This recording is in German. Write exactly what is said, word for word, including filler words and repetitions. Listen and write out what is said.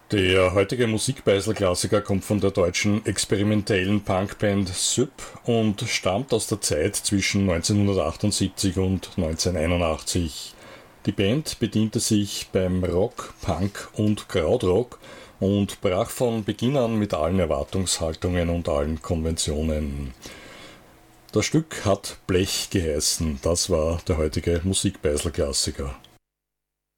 Der heutige Musikbeisel-Klassiker kommt von der deutschen experimentellen Punkband Süpp und stammt aus der Zeit zwischen neunzehnhundertachtundsiebzig und neunzehnhunderteinundachtzig. Die Band bediente sich beim Rock, Punk und Krautrock und brach von Beginn an mit allen Erwartungshaltungen und allen Konventionen. Das Stück hat Blech geheißen, das war der heutige Musikbeisel-Klassiker.